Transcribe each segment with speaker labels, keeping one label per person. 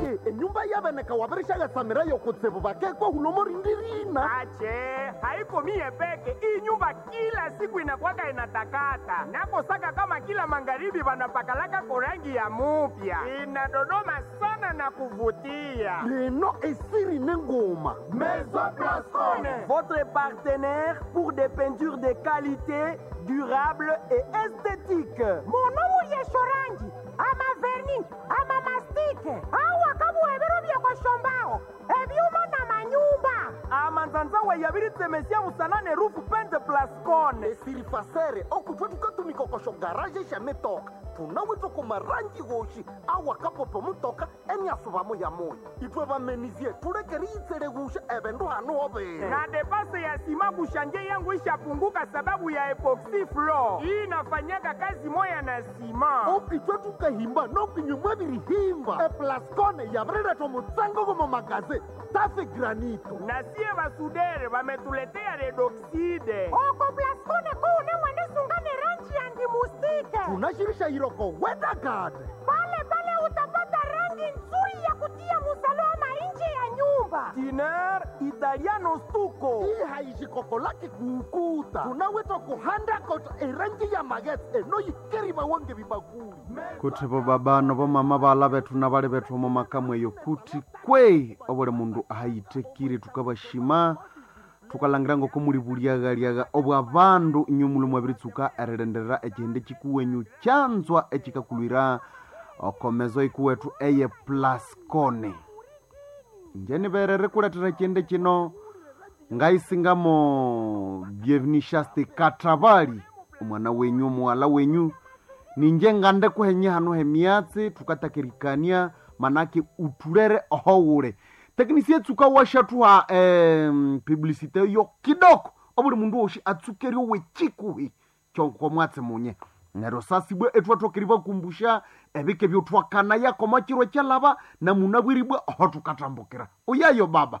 Speaker 1: taye enyumba yabeneka wabereshaga samira yokutsibu bakekwa hulomori ndirina.
Speaker 2: Ache, haiko mie peke. Hii nyumba kila siku inakuwaka inatakata. Nakosaka kama kila magharibi wanapakalaka korangi ya mupya. Inadodoma sana na kuvutia.
Speaker 1: Leno esiri nengoma.
Speaker 2: Maison Blascone, votre partenaire pour des peintures de qualité, durable et esthétique.
Speaker 3: Monomu yeshorangi, ama verni, ama mastike, awa kabu ebero bya kwa shombao, ebyuma na manyumba.
Speaker 2: Amanzanza wa yabiri temesia musanane rufu pente Blascone.
Speaker 1: Esiri fasere okutwetu katumikokosho garaje shametoka. Tunawito kumarangi goshi awa kapopo mutoka enyasubamo ya moyo. Itwe bamenizie tulekeri itsere gusha ebendo hano obe.
Speaker 2: Na depase ya sima kushanje yangu ishapunguka sababu ya epoxy floor. Hii inafanyaka kazi moya na sima.
Speaker 1: Okitwe tukahimba no kinyumwa birihimba. Blascone yabrera tomutsango gomo magaze. Tafe granito.
Speaker 2: Na sie basudere bametuletea redoxide.
Speaker 3: Oko Blascone kuune mwende sungane rangi ya ndimustike.
Speaker 1: Tunashirisha iroko weda gade.
Speaker 3: Pale utapata rangi nzuri ya kutia musalama nje ya nyumba.
Speaker 2: Tiner italiano stuko.
Speaker 1: Hii haishikoko laki kukuta. Tunawito kuhanda kota erangi ya magetse enoyi keriba wange bibaguli.
Speaker 4: Kuti bo babano bo mama bala betu na bale betu mu makamwe yo kuti kwe obole mundu ahayitekire tukabashima tukalangira ngo ko muri buliyaga obwa abandu inyumulu mwabitsuka ererenderera ekihende kikuwenyu kyanzwa ekikakulwira okomezo ikuwetu eye Blascone. Njeni berere kuletera ekihende kino ngaisingamo bienvenue Shaste Katabali omwana wenyu mwala wenyu ninje ngande kuhenye hano hemiatsi tukatakirikania manake utulere ohowure teknisi etsuka washatwa publicite yo kidoko obuli mundu oshi atsukeri wechikuhi chonko mwatse munye nero sasibwe etwatokeriba kumbusha ebike byo twakana yako makiro cyalaba na munabwiribwe aho tukatambukira uyayo baba.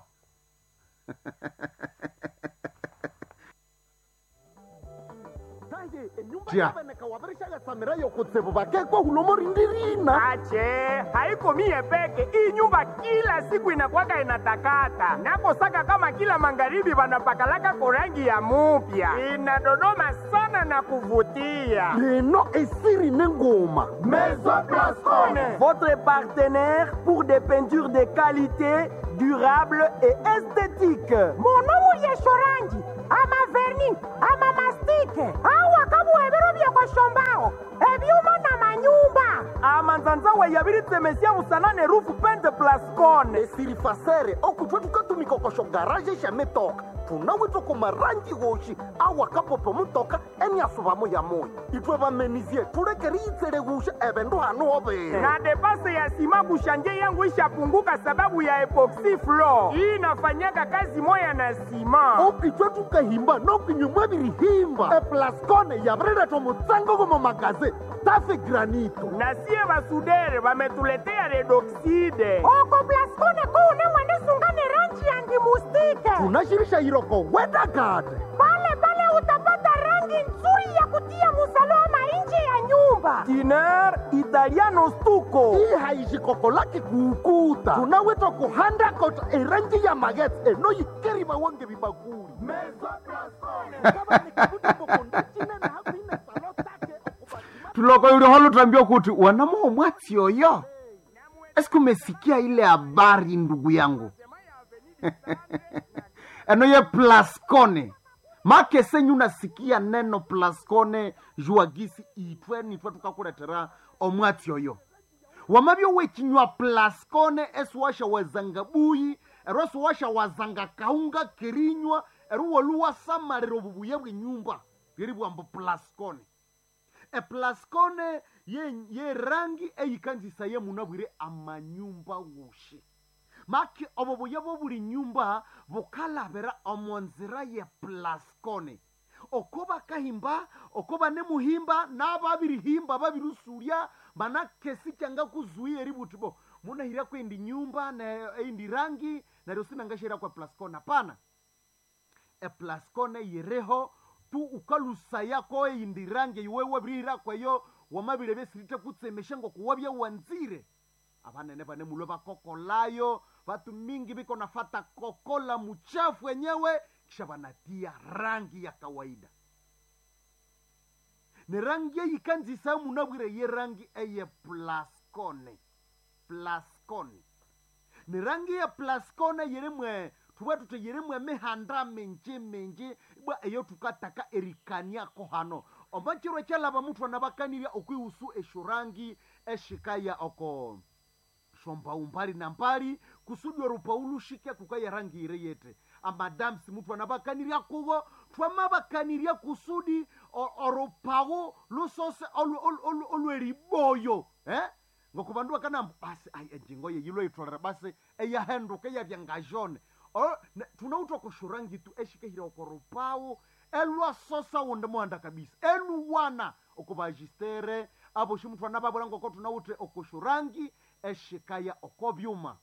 Speaker 1: Tia wabereshaga samira yokutsibu bakekwa hulomori ndirina.
Speaker 2: Ache, haiko mie peke. Hii nyumba kila siku inakuwaka inatakata. Nakosaka kama kila magharibi wanapakalaka korangi ya mupya. Inadodoma sana na kuvutia.
Speaker 1: Leno esiri nengoma.
Speaker 2: Maison Blascone, votre partenaire pour des peintures de qualité, durable et esthétique.
Speaker 3: Monomu yeshorangi, ama verni, ama mastike, awa kabu ebero bya kwa shombao, ebyuma na manyumba.
Speaker 2: Amanzanza wa yabiri temesia musanane rufu pente Blascone.
Speaker 1: Esiri fasere okutwetu katumikokosho garaje shametoka. Tunawito kumarangi goshi awa kapopo mutoka enyasubamo ya moyo. Itwe bamenizie tulekeri itsere gusha ebendo hano obe.
Speaker 2: Na depase ya sima kushanje yangu ishapunguka sababu ya epoxy floor. Hii inafanyaka kazi moya na sima.
Speaker 1: Okitwe tukahimba no kinyumwa birihimba. Blascone yabrera tomutsango gomo magaze. Tafe granito.
Speaker 2: Na sie basudere bametuletea redoxide.
Speaker 3: Oko Blascone kuune mwende sungane rangi ya ndimustike.
Speaker 1: Tunashirisha iroko weda gade.
Speaker 3: Pale utapata rangi nzuri ya kutia musalama nje ya nyumba.
Speaker 2: Tiner italiano stuko.
Speaker 1: Hii haishikoko laki kukuta. Tunawito kuhanda kota erangi ya magetse enoyi keriba wange bibaguli. Maison Blascone.
Speaker 4: Tuloko yule holo tambio kuti wanamo mwati yoyo. Esiku mesikia ile habari ndugu yangu. Eno ye Blascone. Make senyu nasikia neno Blascone juagisi itwe nitwe tukakuletera omwati yoyo. Wamabyo wechinywa Blascone eswasha wazangabuyi, eroso washa wazanga kaunga kirinywa, eruwa samariro bubuye bw'inyumba. Biribu ambo Blascone. Blascone ye rangi eyikanzisa ye munabwire amanyumba wushi. Maki obobuye bobuli nyumba bukalabera omonzira ye Blascone. Okoba kahimba, okoba nemuhimba, nababirihimba babirusurya, manake sikyanga kuzuia ributibo. Muna hira kwa indi nyumba na indi rangi na rosina ngashira kwa Blascone. Hapana. Blascone yereho tu ukalusaya ko indirange iwewe brira kwa yo wamabire besirite kutsemesha ngo kuwabya wanzire abanene bane mulo bakokolayo, watu mingi biko nafata kokola mchafu wenyewe, kisha banatia rangi ya kawaida. Ni rangi ya ikanzisa munabwire ye rangi eye Plascone. Plascone. Ni rangi ya Plascone yeremwe, tuwa tute yeremwe mehanda menje, bwa eyo tukataka erikania kohano. Omachiro chalaba mutu wanabakaniria okui usu eshurangi eshikaya oko shomba umbali na mbali kusudi orupaulu shike kukaya rangi ire yete. Amadamsi mutu wanabakaniria kugo twamabakaniria kusudi orupawu lusose olweriboyo ngokubandu kana basi enjingo ye yilo itolera basi eya henduka ya byangajone tunauto kushurangi tu eshike hira okorupawu elwa sosa wonde mwanda kabisa eluwana okubajistere abo shimutu wanababura ngoko tunaute okushurangi eshikaya okobyuma.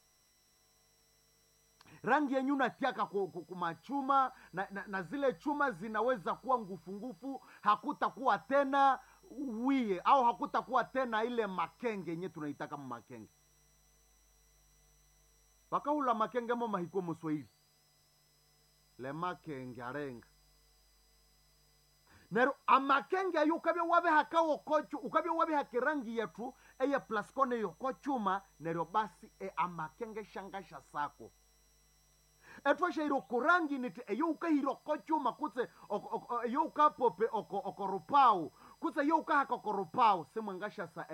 Speaker 4: Rangi yenyu natiaka kumachuma na zile chuma zinaweza kuwa ngufu, hakutakuwa tena wiye au hakutakuwa tena ile makenge yenye tunaitaka makenge. Bakaula makenge mo mahiko Mswahili. Le makenge arenga. Nero amakenge ayo ukabya wabe hakawo kochu, ukabya wabe hakirangi yetu eye Plascone yokochuma nero basi amakenge shangasha sako. Etwasha hiro kurangi niti eyo ukahiro kochuma kutse eyo ukapope okorupau kutse eyo ukahaka okorupau semwangasha sa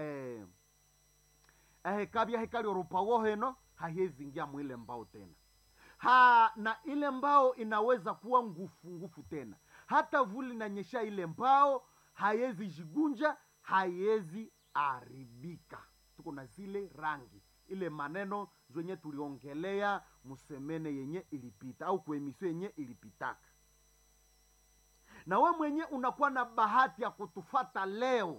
Speaker 4: kabya hekali orupau heno hahezi ngia mwile mbao tena. Na ile mbao inaweza kuwa ngufu tena. Hata vuli na nyesha ile mbao hayezi jigunja, hayezi aribika. Tuko na zile rangi. Ile maneno zwenye tuliongelea musemene yenye ilipita au kuemisio yenye ilipitaka. Na we mwenye unakuwa na bahati ya kutufata leo.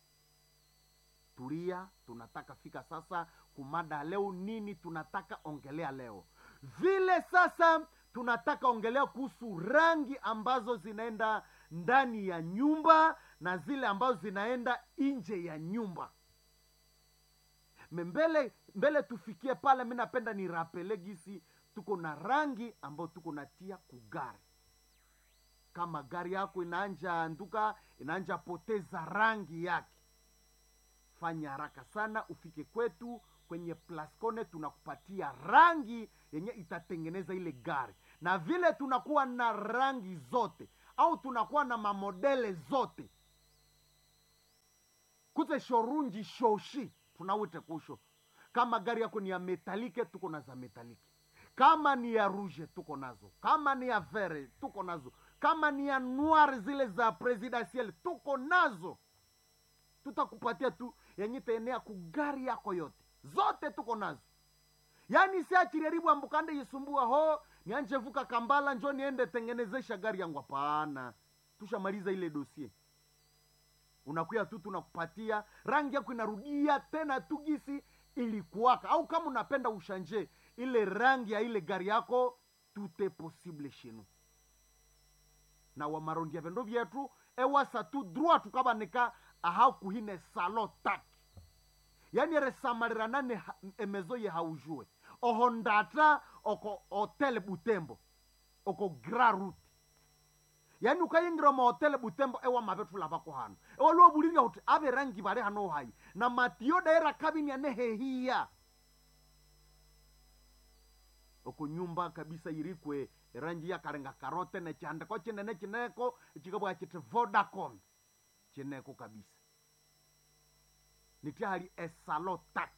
Speaker 4: Tulia, tunataka fika sasa kumada leo nini tunataka ongelea leo. Vile sasa tunataka ongelea kuhusu rangi ambazo zinaenda ndani ya nyumba na zile ambazo zinaenda nje ya nyumba. Mbele tufikie pale mimi napenda ni rapele gisi tuko na rangi ambayo tuko natia kugari. Kama gari yako inaanja poteza rangi yake, fanya haraka sana ufike kwetu kwenye Plascone, tunakupatia rangi yenye itatengeneza ile gari. Na vile tunakuwa na rangi zote au tunakuwa na mamodele zote. Kute shorunji shoshi tunawite kusho. Kama gari yako ni ya metalike, tuko na za metalike. Kama ni ya rouge, tuko nazo. Kama ni ya vere, tuko nazo. Kama ni ya noir zile za presidentiel, tuko nazo. Tutakupatia tu yenye tenea kugari yako yote. Zote tuko nazo. Yani siachiriaribu ambukande yisumbua nianje vuka Kambala njo niende tengenezesha gari yangu hapana. Tushamaliza ile dossier. Unakuya tu tunakupatia rangi yako inarudia tena tugisi ilikuwaka. Au kama unapenda ushanje ile rangi ya ile gari yako, tout est possible chez nous. Na wa marondi ya vendo vyetu ewasa tu droit tukabaneka aha kuhine salotak. Yani resamarira nane emezo ye haujue. Ohondata oko hotel Butembo. Oko Grand Route. Yani ukayingira ma hotel Butembo ewa mabetu labako hano. Ewa luwa buliria hote abe rangi bare hano hai. Na matiyo daera kabini ya nehehia. Oko nyumba kabisa irikwe rangi ya karenga karote ne chande ko chinene chineko chikabwa chite Vodacom. Chineko kabisa. Nitihari esalotak.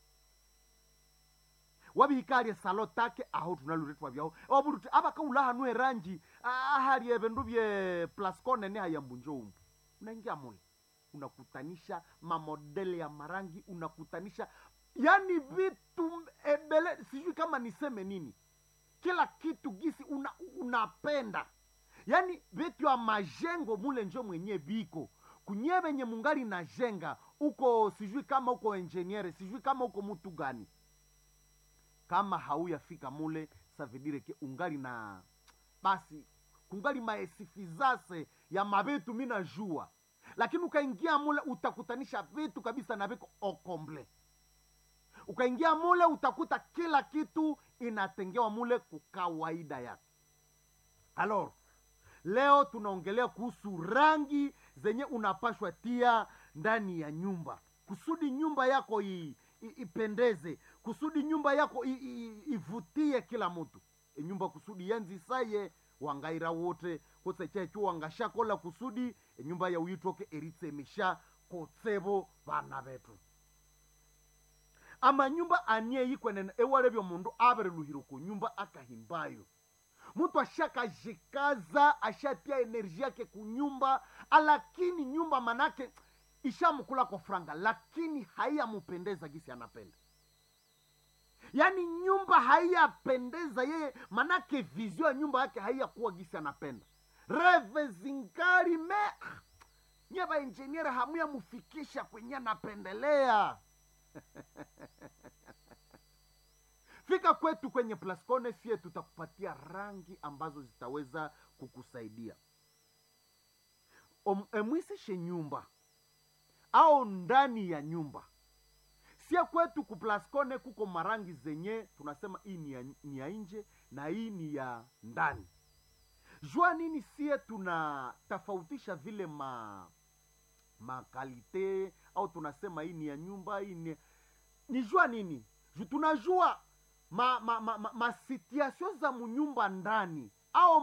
Speaker 4: Wabi hikari esalotak aho tunaluritwa vyao. Waburuti abaka ulaha nue rangi ahari ebendu vye Plascone ne hayambunjo umbu. Unaingia mule. Unakutanisha mamodele ya marangi. Unakutanisha yani vitu ebele. Sijui kama niseme nini. Kila kitu gisi unapenda. Yani vitu ya majengo mule njo mwenye biko. Kunyebe nye mungari na jenga. Uko sijui kama uko engineer. Sijui kama uko mtu gani. Kama hauya fika mule savidire ke ungari na basi kungali maesifizase ya mabetu mina jua. Lakini ukaingia mule utakutanisha vitu kabisa na viko okomble. Ukaingia mule utakuta kila kitu inatengewa mule kukawaida yake. Alors, leo tunaongelea kuhusu rangi zenye unapashwa tia ndani ya nyumba kusudi nyumba yako ipendeze, kusudi nyumba yako ivutie kila mtu. Nyumba kusudi yanzi saye wangaira wote kose checho wangashakola kusudi nyumba ya uyitoke eritsemisha kotsebo bana betu. Ama nyumba anie yikwenene ewalebyo mundu abereluhiro ku nyumba akahimbayo. Mtu ashakajikaza, ashatia enerji yake kunyumba, lakini nyumba manake ishamukula kwa franga, lakini haiyamupendeza gisi anapenda. Yani nyumba haiyapendeza yeye, manake vizio ya nyumba yake haiyakuwa gisi anapenda. Reve zingari nyeba engineer hamuya mufikisha kwenye anapendelea. Fika kwetu kwenye Plascone, sie tutakupatia rangi ambazo zitaweza kukusaidia. Emwisishe nyumba au ndani ya nyumba. Sie kwetu ku Plascone kuko marangi zenye tunasema hii ni ya nje na hii ni ya ndani. Jua nini sie tunatofautisha vile makalite au tunasema hii ni ya nyumba, hii ni jua nini? Tunajua situation za munyumba ndani au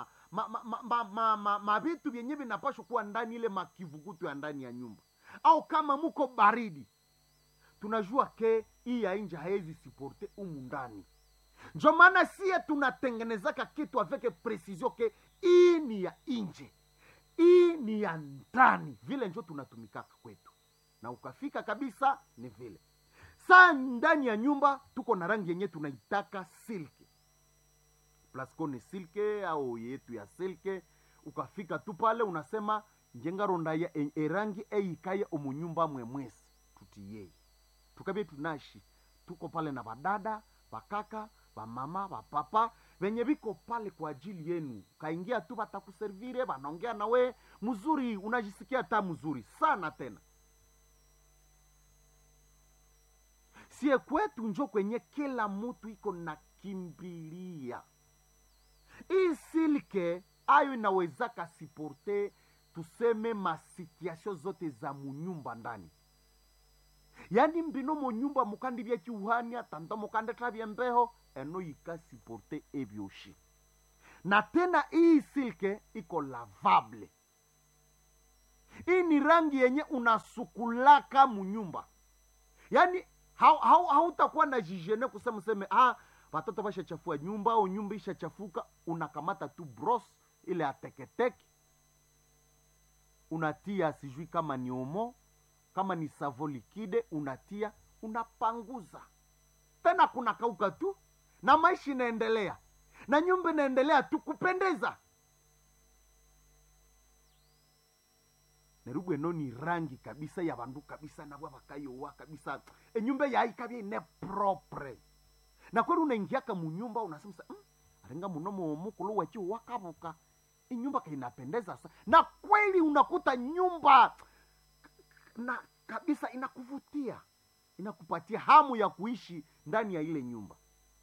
Speaker 4: vitu vyenye vinapaswa kuwa ndani, ile makivukutu ya ndani ya nyumba. Au kama muko baridi, tunajua ke hii ya nje haezi supporte umu ndani. Ndio maana sie tunatengenezaka kitu avec precision ke hii ni ya nje, hii ni ya ndani. Vile njo tunatumikaka kwetu. Na ukafika kabisa ni vile. Saa ndani ya nyumba tuko na rangi yenye tunaitaka silke. Plascone silke au yetu ya silke. Ukafika tu pale unasema njenga ronda ya rangi eikaya umunyumba mwemwesi tutiyei. Tukabie tunashi. Tuko pale na badada, bakaka, bamama, bapapa, venye biko pale kwa ajili yenu. Kaingia tu batakuservire, banaongea nawe mzuri, unajisikia ta mzuri sana tena. Sie kwetu njo kwenye kila mtu iko na kimbilia. Hii silke ayo inawezaka siporte tuseme masituasyon zote za munyumba ndani. Yani mbino munyumba mukandi vya kiuhania, tanda mukande trabia mbeho, eno yika siporte evyoshi. Na tena hii silke iko lavable. Hii ni rangi yenye unasukulaka munyumba. Yani hautakuwa na jijene kusema watoto basha chafua nyumba au nyumba isha chafuka, unakamata tu bros ile ateketeke, unatia sijui kama ni omo, kama ni savo likide, unatia, unapanguza. Tena kuna kauka tu, na maisha inaendelea, na nyumba inaendelea tu kupendeza. Nerugwe no ni rangi kabisa ya bandu kabisa na wabakayo wa kabisa. Nyumba ya ikabia ine propre. Na kweli unaingiaka munyumba unasema arenga munomo mukulu wachi wakabuka. Nyumba kainapendeza sana. Na kweli unakuta nyumba na kabisa inakuvutia. Inakupatia hamu ya kuishi ndani ya ile nyumba.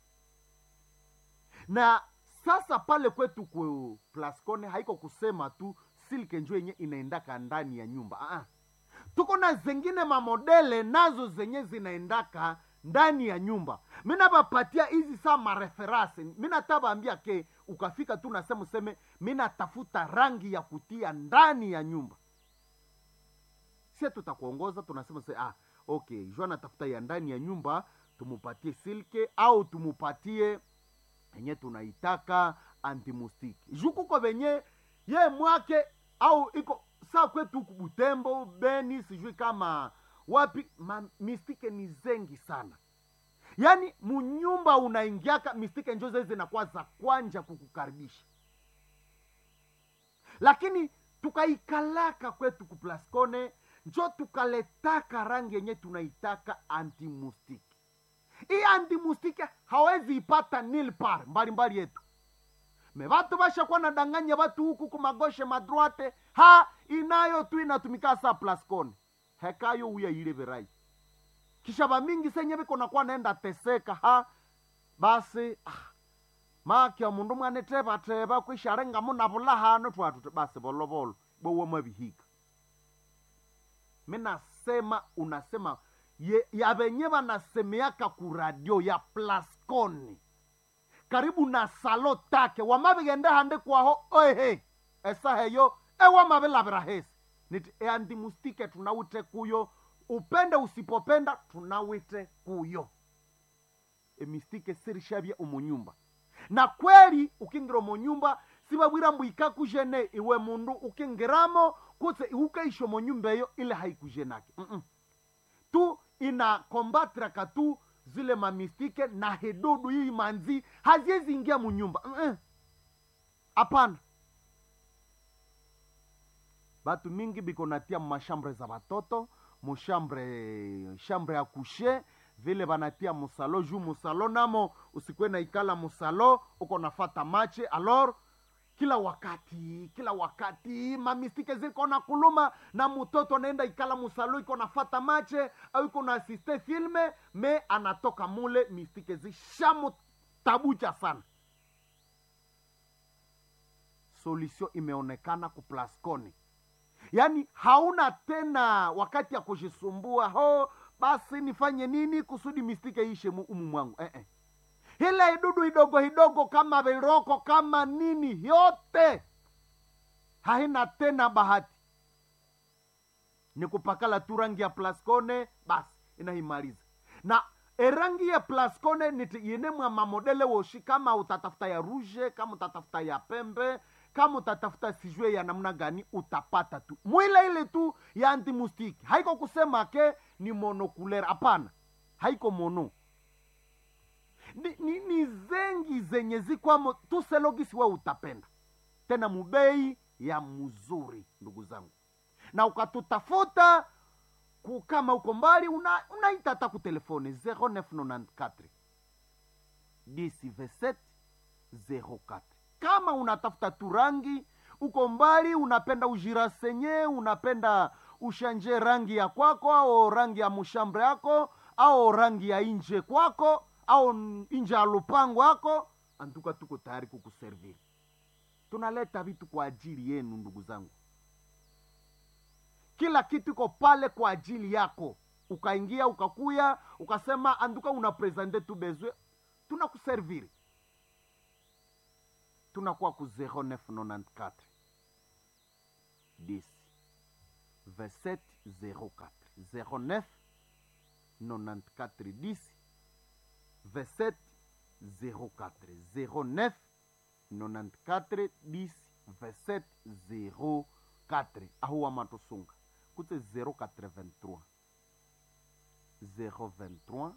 Speaker 4: Na sasa pale kwetu kwa Plascone haiko kusema tu silke njo yenye inaendaka ndani ya nyumba. Tuko na zengine mamodele nazo zenye zinaendaka ndani ya nyumba. Mina bapatia hizi saa mareferase. Mina tabaambia ke ukafika tu nasema useme mina tafuta rangi ya kutia ndani ya nyumba. Sia tutakuongoza tunasema okay, jua natafuta ya ndani ya nyumba, tumupatie silke au tumupatie yenye tunaitaka antimustiki. Juku kwa venye ye mwake au iko saa kwetu Butembo, Beni, sijui kama wapi, mistike ni zengi sana. Yani munyumba unaingiaka mistike njoze zinakuwa za kwanja kukukaribisha. Lakini tukaikalaka kwetu ku Plascone, njo tukaletaka rangi yenye tunaitaka antimustiki. Hii antimustiki hawezi ipata nilpar mbali yetu. Watu basha kwa nadanganya watu huku kumagoshe madroite, inayo tu inatumika sa Plascone. Hekayo uya ile verai. kisha bamingi senye biko nakuwa naenda teseka ha basi maki omundu mwane teba kwisharenga muna bulahano twatu basi bolobolo bowe mabihika. Minasema unasema ya benye banasemeaka ku radio ya Plascone karibu na salo take wamabigende hande kwaho ohe esa heyo ewa mabelabira hesi niti andimustike tunawite kuyo upende usipopenda tunawite kuyo emistike sirishabia umunyumba na kweli ukingira umunyumba sibabwira mbwika kujene iwe mundu ukingiramo kutse ukaisho munyumba yo ile haikujenake tu ina kombatra katu zile mamistike na hedudu hii manzi haziezi ingia munyumba hapana. Batu mingi biko natia mashambre za batoto shambre ya kushe vile banatia musalo juu musalo namo usikwe na ikala musalo uko nafata mache alor kila wakati mamistike ziko na kuluma na mutoto naenda ikala musalo iko nafata mache au iko na asiste filme me anatoka mule mistike zishamu tabucha sana. Solution imeonekana ku Plascone. Yani hauna tena wakati ya kujisumbua basi nifanye nini kusudi mistike ishe umu mwangu. Hile idudu hidogo kama viroko kama nini yote haina tena bahati. Ni kupakala tu rangi ya Plascone basi inahimaliza. Na rangi ya Plascone nitiine mwa mamodele woshi kama utatafuta ya rouge, kama utatafuta ya pembe, kama utatafuta sijue ya namna gani utapata tu. Mwile ile tu ya antimustiki. Haiko kusema ke ni monokulera. Hapana. Haiko mono. Ni zengi zenye zikwamo tu selogisi we utapenda. Tena mubei ya mzuri ndugu zangu. Na ukatutafuta kama uko mbali unaita hata ku telefone 0994 10 27 04. Kama unatafuta turangi uko mbali unapenda ujirasenye, unapenda ushanje rangi ya kwako au rangi ya mushambre yako au rangi ya inje kwako au inje ya lupango yako, antuka tuko tayari kukuserviri. Tunaleta vitu kwa ajili yenu ndugu zangu. Kila kitu iko pale kwa ajili yako. Ukaingia ukakuya ukasema anduka unapresente tu bezwe, tunakuserviri. Tunakuwa ku 0994 10 27 04 09 94 10 27 04 09 94 10 27 04. Ahuwa matosunga kute 083 023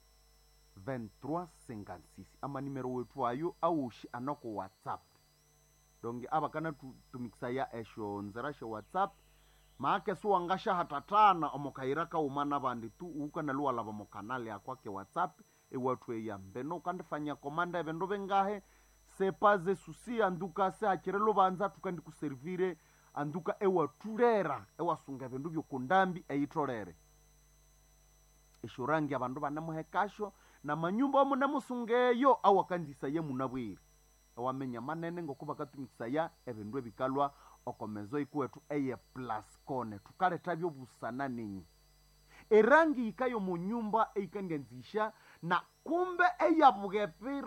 Speaker 4: 2356 ama numero wetu ayo aushi anako WhatsApp. Donge abakana tumikisa ya esho nzerashe WhatsApp maake suwangasha hatatana omokairaka umana bandi tu ukana luwa laba mokanali ya kwake WhatsApp watu ya mbeno ukandifanya komanda ebendo bengahe sepaze susi anduka se akirelo banza tukandi kuservire anduka turera sunga bintu byo kundambi eyitorere eshurangi abantu banamuhekasho na manyumba omu namusungeyo awakanzisa ye munabwiri awamenya manene ngokuba katumikisa ya ebintu ebikalwa okomezo ikuwetu eye Plascone tukaleta byo busana ninyi erangi ikayo mu nyumba eikandianzisha na kumbe eyabuge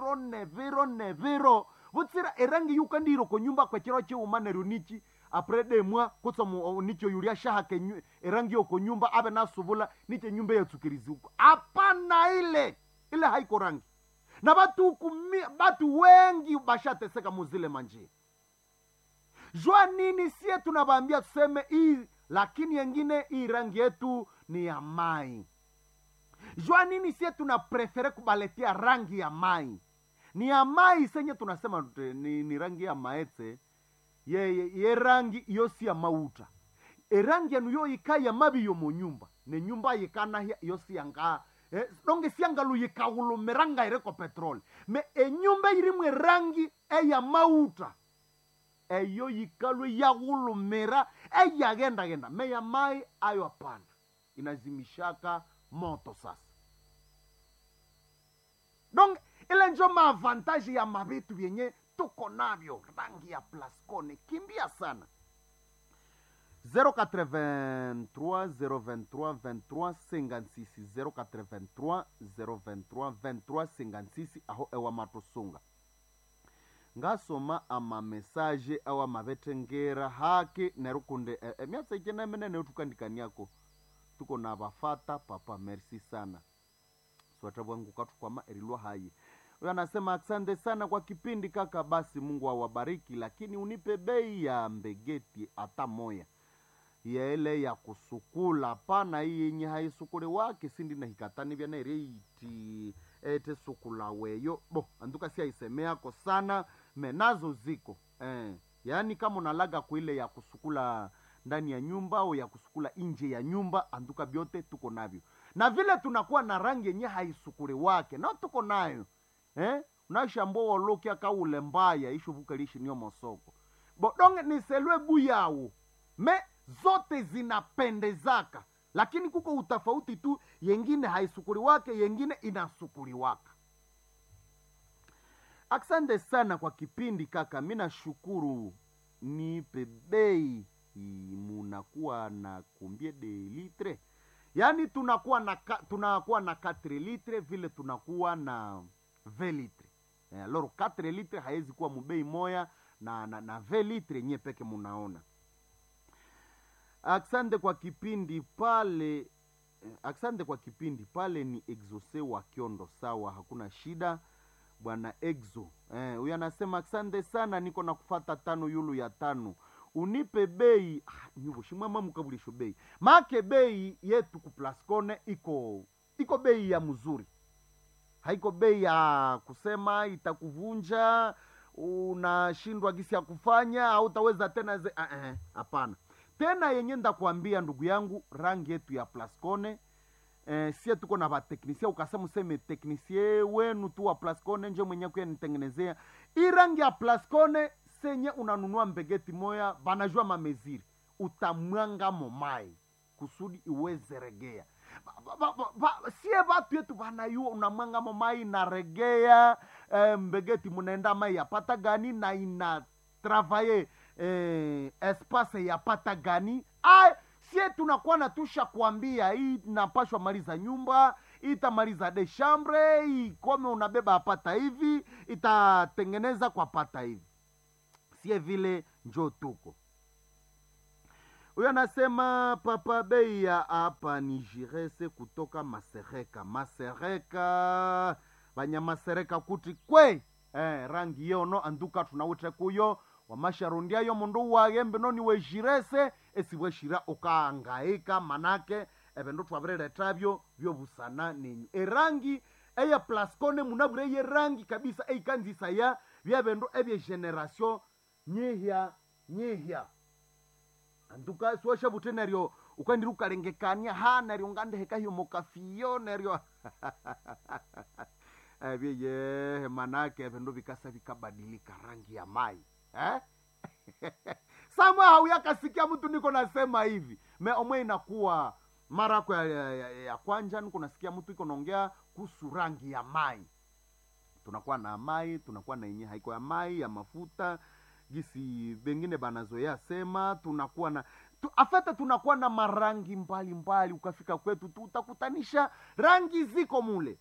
Speaker 4: viro butsira erangi yukandiro ko nyumba kwa kiro cy'umanero niki aprede mwa kutsa mu nicho yuria shahake erangi yoko nyumba abe nasubula niche nyumba yatsukirizi uko apana ile haiko rangi na batu wengi bashateseka muzile manje. Jua nini sie tunabambia tuseme hii lakini yengine hii rangi yetu ni ya mai. Jua nini sie tunaprefere kubaletia rangi ya mai. Ni ya mai senye tunasema ni rangi ya maetse. Ye rangi yosi ya mauta. Rangi ya nuyo ikaya mabi yomo nyumba. Ne nyumba yikana yosi yanga. Nonge sianga lu yikawulu meranga ireko petroli. Me nyumba irimwe rangi ya mauta. Eyo yikalu ya gulu mera. Ya genda. Me ya mai ayo apana. Inazimishaka moto sasa. Donc ile njo maavantaji ya mavitu vyenye tuko navyo rangi ya Plascone. Kimbia sana 083 023 23 56 083 023 23 56 aho ewa matosunga ngasoma ama message awa mavetengera hake nerukunde emyatsa ikena menene utukandikaniako tuko na bafata papa merci sana swata bwangu katukwama erilwa hayi. Huyo anasema asante sana kwa kipindi kaka, basi Mungu awabariki, lakini unipe bei ya mbegeti hata moya ya ile ya kusukula pana hii yenye haisukule wake sindi na hikatani vya na reiti ete sukula weyo bo anduka si haisemeako sana menazo ziko yaani kama unalaga kuile ya kusukula ndani ya nyumba au ya kusukula nje ya nyumba anduka byote tuko navyo, na vile tunakuwa na rangi yenye haisukule wake na tuko nayo unashambo woloki akaule mbaya ishuvuka lishi niyo mosoko bodonge ni selwe buyawo me zote zinapendezaka, lakini kuko utafauti tu, yengine haisukuli wake yengine inasukuli waka. Asante sana kwa kipindi kaka, mina shukuru. Nipe bei munakuwa na combien de litre? Yani tunakuwa na 4 litre vile tunakuwa na 20 litre. Alors 4 litre haezi kuwa mubei moya na 20 litre nye peke munaona. Asante kwa kipindi pale. Asante kwa kipindi pale ni Exose wa Kiondo, sawa, hakuna shida bwana Exo. Huyu anasema asante sana, niko na kufata 5 yulu ya 5. Unipe bei nyuvo shimama mukabulisho bei. Make bei yetu ku Plascone iko bei ya mzuri. Haiko bei ya kusema itakuvunja unashindwa gisi ya kufanya au utaweza tena hapana. Tena yenye ndakwambia ndugu yangu, rangi yetu ya Plascone sie tuko na bateknisie, ukasema useme teknisie wenu tu wa Plascone nje mwenye kuya nitengenezea hii rangi ya Plascone. Senye unanunua mbegeti moya banajua mameziri, utamwanga momai kusudi iweze regea. Sie batu yetu banayua unamwanga momai na regea mbegeti munaenda mai ya pata gani na ina travaye espace ya pata gani. Sie tunakuwa na tusha kuambia hii napashwa maliza nyumba, itamaliza de chambre, ikome unabeba apata hivi, itatengeneza kwa pata hivi. Sie vile njo tuko. Huyo anasema papa bei ya hapa ni Jirese kutoka Masereka banya Masereka kuti kwe rangi yono anduka tunawutre kuyo wamasharundia yo mundu wagembe noni we Jirese esiwe shira ukaangaika manake ebendo twabrere trabyo byo busana ninyi rangi eya Plascone munabure ye rangi kabisa eikanzisa ya byabendo ebye generation nyehya anduka swasha butenario ukandiruka rengekania nario ngande heka hiyo mokafiyo nario ebye manake ebendo bikasa bikabadilika rangi ya mai Samwa hauyakasikia mtu niko nasema hivi me omwe inakuwa mara kwa ya kwanja niko nasikia mtu iko naongea kuhusu rangi ya mai. Tunakuwa na mai, tunakuwa na yenye haiko ya mai ya mafuta gisi bengine banazoea sema, tunakuwa na afeta tunakuwa na marangi mbali ukafika kwetu utakutanisha rangi ziko mule.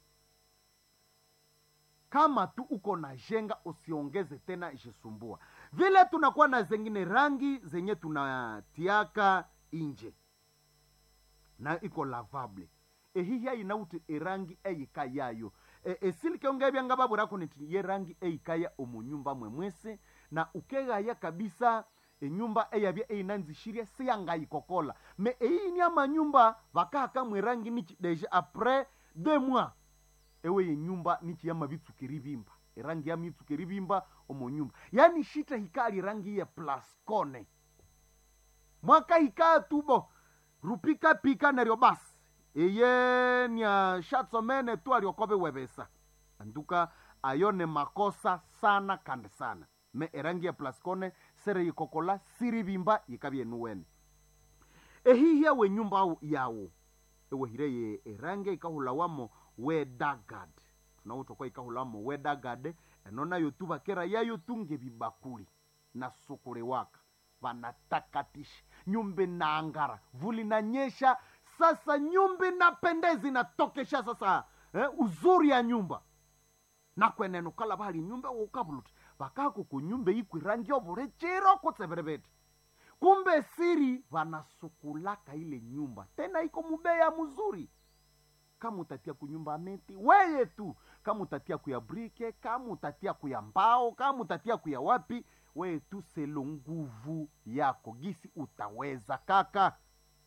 Speaker 4: Kama tu uko na jenga usiongeze tena ishisumbua. Vile tunakuwa na zengine rangi zenye tunatiaka inje na iko lavable. Hiya inauti rangi eyikayayo. Silike ungebya ngababu rako niti ye rangi eyikaya omunyumba mwemwese na ukega ya kabisa nyumba eyabya eyinanzishiria siyanga ikokola. Me ni ama nyumba vakaka mwe rangi nichi deja après 2 mois. Ewe ye nyumba nichi yama bitsukiribimba. Rangi ya mitsukiribimba omo nyumba. Yani shita hikali rangi ya Plascone. Mwaka hikaa tubo. Rupika pika neryo basi. Eye nya shatsomene tu aliokobe webesa. Anduka ayone makosa sana kande sana. Me rangi ya Plascone sere yikokola siribimba yikabye nuwene. Hiya we nyumba yawo. ewehire erangi ikahulawamo wedagad tunawutokwa ikahulawamo wedagad eno nayo tu bakera yayo tunge bibakuli na sukule waka vanatakatisha nyumba na angara vuli na nyesha sasa nyumba na pendezi na tokesha sasa uzuri ya nyumba na kweneno kala bali nyumba ukabuluti bakako ku nyumba ikwi rangi obure chiro kutseberebete kumbe siri vanasukulaka ile nyumba tena iko mubeya mzuri kama utatia kunyumba meti weye tu kama utatia kuya brike kama utatia kuya mbao kama utatia kuya wapi weye tu selo nguvu yako gisi utaweza kaka.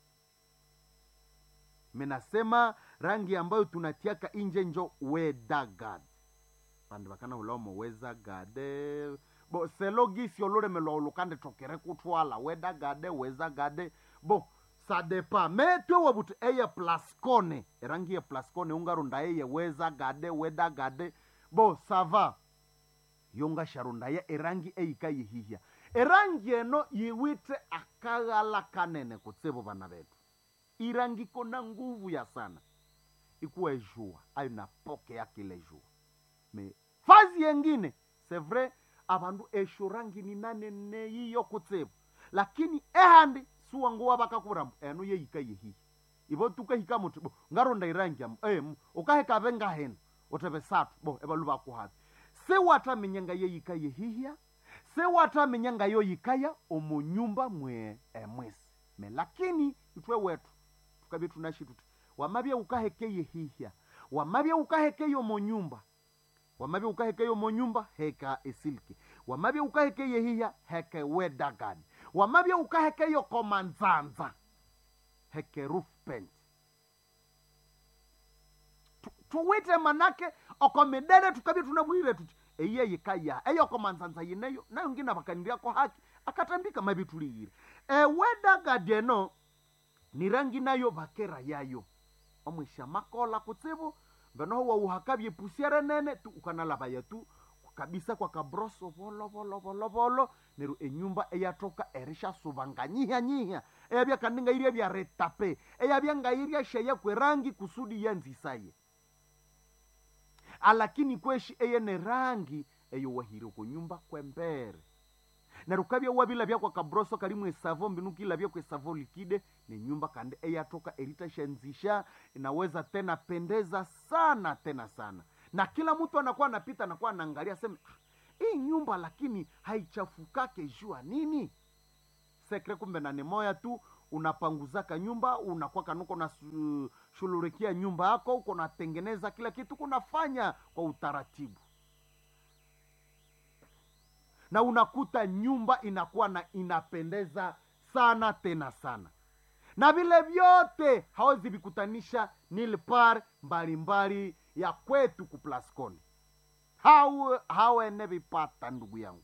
Speaker 4: Menasema rangi ambayo tunatiaka inje njo wedagad pande bakana ulomo weza gade bo selo gisi olore melo olukande tokere kutwala wedagade weza gade bo sadepa metwe wabutu eye plaskone rangi ya plaskone ungarunda eye weza gade weda gade bo sava yonga sharunda ya erangi eika yihihia erangi eno yiwite akagala kanene kutsebo bana betu irangi kona nguvu ya sana ikuwa jua ayo na poke ya kile jua me fazi yengine c'est vrai abandu esho rangi ni nane ne yiyo kutsebo lakini ehandi suwanguwa bakakuramu eno yeika yehi ibo tukahika mutu bo ngaronda irangi am ukaheka benga hen otebe satu bo ebaluba kuhabi se wata menyanga yeika yehihia se wata menyanga yo yikaya omunyumba mwe emwesi me lakini itwe wetu tukabe tunashi tutu wamabye ukaheke yehihia wamabye ukaheke yo monyumba wamabye ukaheke yo monyumba heka esilki wamabye ukaheke yehihia heke wedagani wamabye ukaheke yo komanzanza heke roof paint tuwite manake okomedere tukabye tunabwire tuti eye yikaya eyo komanzanza yineyo nayo ngina bakandiria ko haki akatambika mabitulire wedagadieno ni rangi nayo bakera yayo omwisha makola kutsibu beno wa uhakabye pusiere nene tu ukanalaba yetu kabisa kwa kabroso bolo neru enyumba eyatoka erisha subanganyihya eyabya kandinga iria bya retape eyabya ngairia sheya kwe rangi kusudi yanzisaye alakini kweshi eyene rangi eyo wahiro ku nyumba kwembere neru kabya wabila bya kwa kabroso kalimu esavo mbinukila bya kwa esavo likide ni nyumba kande eyatoka erita shanzisha inaweza tena pendeza sana tena sana na kila mtu anakuwa anapita anakuwa anaangalia sema hii nyumba lakini haichafukake jua nini sekre kumbe na nemoya tu unapanguzaka nyumba unakuwa kanuko na shulurekia nyumba yako uko natengeneza kila kitu kunafanya kwa utaratibu na unakuta nyumba inakuwa na inapendeza sana tena sana na vile vyote hawezi vikutanisha nilpar mbalimbali ya kwetu kuplaskoni hawene vipata ndugu yangu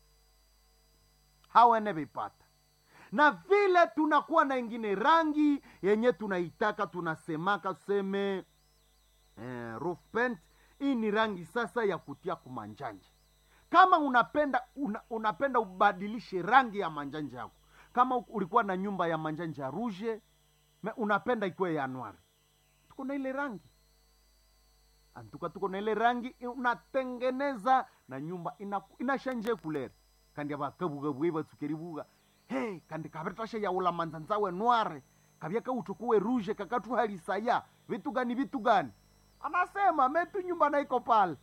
Speaker 4: hawene vipata na vile tunakuwa na ingine rangi yenye tunaitaka tunasemaka tuseme roof paint hii ni rangi sasa ya kutia kumanjanja kama unapenda ubadilishe rangi ya manjanja yako kama ulikuwa na nyumba ya manjanja rouge unapenda ikuwe ya noir tuko na ile rangi antuka tuko na ile rangi unatengeneza na nyumba inashanje kulere kandi abakabugabuye batukeribuga hey kandi kabetasha ya ula manzanzawe noir kabyaka utukuwe rouge kakatu halisaya vitu gani anasema metu nyumba na iko pale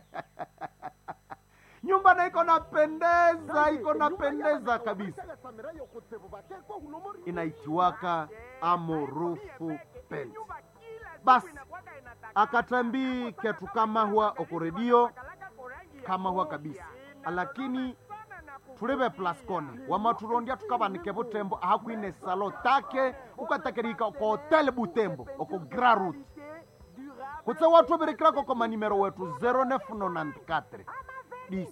Speaker 4: nyumba na iko napendeza kabisa inaitiwaka amorufu paint basi akatambi ketu kama huwa okoredio kama huwa kabisa lakini tulebe plaskone wamaturondia tukabanike butembo ahakwine salo take ukatakerika ko hotel butembo oko Grand Route kutse watu berekira ko manimero wetu 0994 10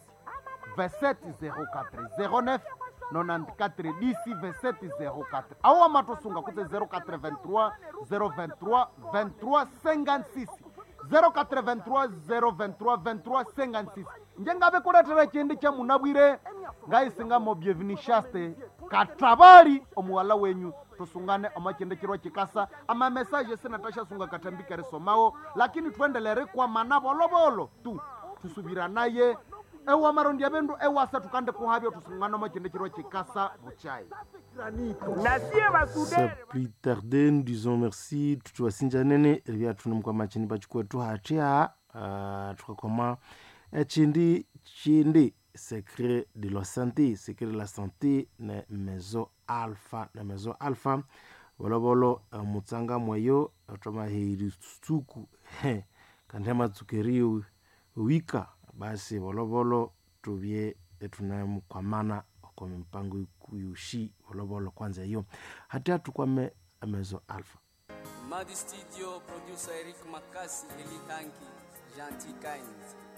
Speaker 4: 2704 09 94 10 2704 awa matosunga kutse 0423 023 23 56 0423 023 23 56 njengabe kuletera kindi kya munabwire ngaisinga mo bienvenue shaste katabari omuwala wenyu tusungane omachendekirwa chikasa ama message sinatasha sunga katambika risomao lakini tuendelere kwa manabolobolo tu tusubira naye ewa marondi abendu ewasa tukande kuhabyo tusungane omachendekirwa chikasa buchai
Speaker 2: na sie
Speaker 5: Sans
Speaker 2: basudere
Speaker 5: plus tarder, nous disons merci. Tutuwasinja nene elivya tunamukwa machini pachikwetu hatia tukakoma chindi secret de la santé, secret de la santé na maison alpha volobolo mutsanga mweyo atoma heri suku kandema tsukerio wika basi volobolo tuvye tunamkwamana kwa mpango kuyushi volobolo kwanza hiyo hata tukwame maison alpha.
Speaker 6: Madi Studio, producer Eric Makasi, Eli Tanki, Gentil Kinds.